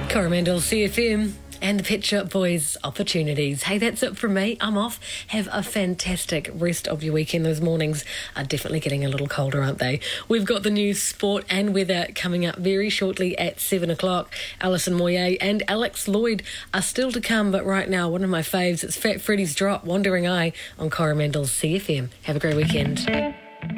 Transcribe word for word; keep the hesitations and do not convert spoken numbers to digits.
Coromandel C F M and the Pet Shop Boys opportunities. Hey, that's it from me. I'm off. Have a fantastic rest of your weekend. Those mornings are definitely getting a little colder, aren't they? We've got the news, sport and weather coming up very shortly at seven o'clock. Alison Moyer and Alex Lloyd are still to come, but right now, one of my faves, it's Fat Freddy's Drop, Wandering Eye on Coromandel's C F M. Have a great weekend.